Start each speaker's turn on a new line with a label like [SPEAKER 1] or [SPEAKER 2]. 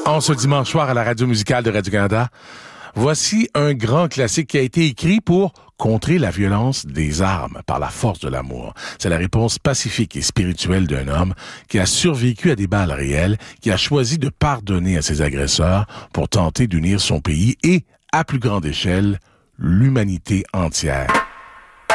[SPEAKER 1] En ce dimanche soir à la radio musicale de Radio-Canada, voici un grand classique qui a été écrit pour contrer la violence des armes par la force de l'amour. C'est la réponse pacifique et spirituelle d'un homme qui a survécu à des balles réelles, qui a choisi de pardonner à ses agresseurs pour tenter d'unir son pays et, à plus grande échelle, l'humanité entière.